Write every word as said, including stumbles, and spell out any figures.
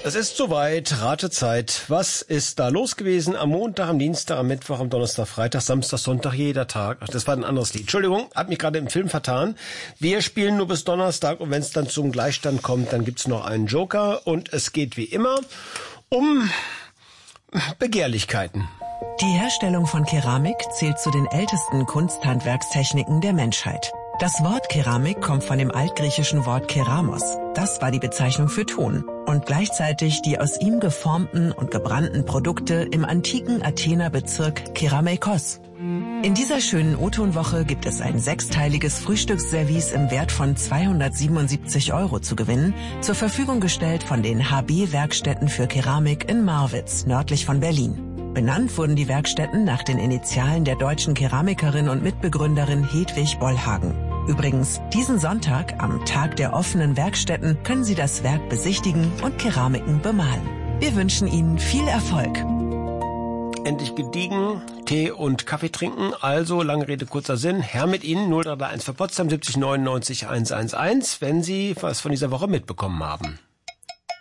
Es ist soweit, Ratezeit. Was ist da los gewesen am Montag, am Dienstag, am Mittwoch, am Donnerstag, Freitag, Samstag, Sonntag, jeder Tag? Ach, das war ein anderes Lied. Entschuldigung, hab mich gerade im Film vertan. Wir spielen nur bis Donnerstag und wenn es dann zum Gleichstand kommt, dann gibt's noch einen Joker und es geht wie immer um Begehrlichkeiten. Die Herstellung von Keramik zählt zu den ältesten Kunsthandwerkstechniken der Menschheit. Das Wort Keramik kommt von dem altgriechischen Wort Keramos. Das war die Bezeichnung für Ton und gleichzeitig die aus ihm geformten und gebrannten Produkte im antiken Athener Bezirk Kerameikos. In dieser schönen O-Ton-Woche gibt es ein sechsteiliges Frühstücksservice im Wert von zweihundertsiebenundsiebzig Euro zu gewinnen, zur Verfügung gestellt von den H B-Werkstätten für Keramik in Marwitz, nördlich von Berlin. Benannt wurden die Werkstätten nach den Initialen der deutschen Keramikerin und Mitbegründerin Hedwig Bollhagen. Übrigens, diesen Sonntag, am Tag der offenen Werkstätten, können Sie das Werk besichtigen und Keramiken bemalen. Wir wünschen Ihnen viel Erfolg. Endlich gediegen, Tee und Kaffee trinken. Also, lange Rede, kurzer Sinn. Herr mit Ihnen, null drei drei eins für Potsdam, siebzig neunundneunzig eins eins eins, wenn Sie was von dieser Woche mitbekommen haben.